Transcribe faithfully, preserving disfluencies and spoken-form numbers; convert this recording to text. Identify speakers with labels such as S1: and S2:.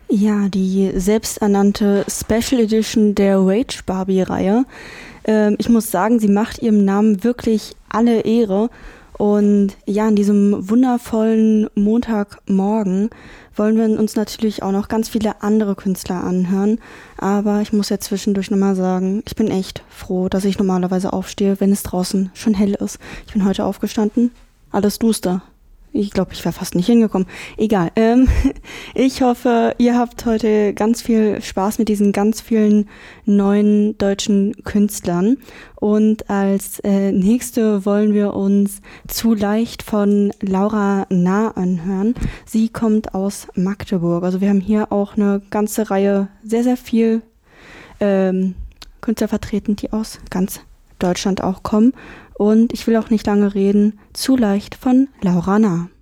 S1: Ja, die selbsternannte Special Edition der Rage Barbie-Reihe. Ähm, ich muss sagen, sie macht ihrem Namen wirklich alle Ehre. Und ja, an diesem wundervollen Montagmorgen wollen wir uns natürlich auch noch ganz viele andere Künstler anhören. Aber ich muss ja zwischendurch nochmal sagen, ich bin echt froh, dass ich normalerweise aufstehe, wenn es draußen schon hell ist. Ich bin heute aufgestanden, alles duster. Ich glaube, ich wäre fast nicht hingekommen. Egal. Ähm, ich hoffe, ihr habt heute ganz viel Spaß mit diesen ganz vielen neuen deutschen Künstlern. Und als äh, nächste wollen wir uns Zu leicht von Laura Nah anhören. Sie kommt aus Magdeburg. Also wir haben hier auch eine ganze Reihe, sehr, sehr viel ähm, Künstler vertreten, die aus ganz Deutschland auch kommen. Und ich will auch nicht lange reden. Zu leicht von Laura Nah.